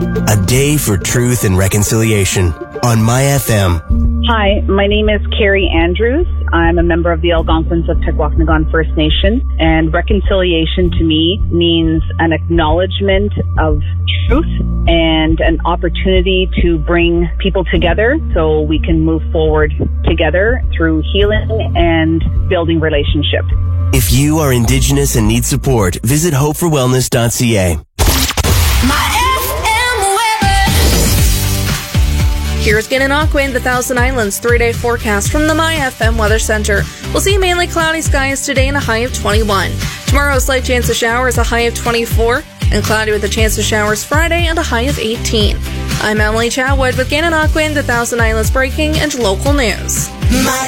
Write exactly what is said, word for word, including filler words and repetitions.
A day for truth and reconciliation on My F M. Hi, my name is Carrie Andrews. I'm a member of the Algonquins of Tekwakhnagan First Nation, and reconciliation to me means an acknowledgement of truth and an opportunity to bring people together so we can move forward together through healing and building relationship. If you are Indigenous and need support, visit hope for wellness dot c a. Here's Gananoque, the Thousand Islands three-day forecast from the My F M Weather Center. We'll see mainly cloudy skies today and a high of twenty-one. Tomorrow, a slight chance of showers, a high of twenty-four, and cloudy with a chance of showers Friday and a high of eighteen. I'm Emily Chatwood with Gananoque, the Thousand Islands breaking and local news. My